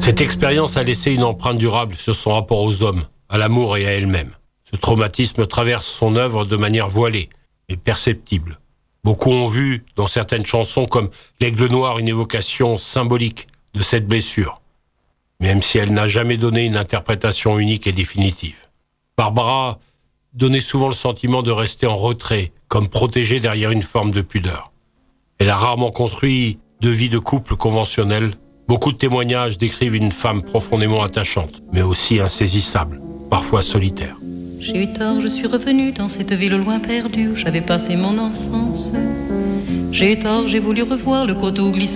Cette expérience a laissé une empreinte durable sur son rapport aux hommes, à l'amour et à elle-même. Ce traumatisme traverse son œuvre de manière voilée, mais perceptible. Beaucoup ont vu, dans certaines chansons comme L'Aigle Noir, une évocation symbolique de cette blessure, même si elle n'a jamais donné une interprétation unique et définitive. Barbara donnait souvent le sentiment de rester en retrait, comme protégée derrière une forme de pudeur. Elle a rarement construit de vie de couple conventionnelle. Beaucoup de témoignages décrivent une femme profondément attachante, mais aussi insaisissable, parfois solitaire. J'ai eu tort, je suis revenue dans cette ville au loin perdue où j'avais passé mon enfance. J'ai eu tort, j'ai voulu revoir le coteau glissant.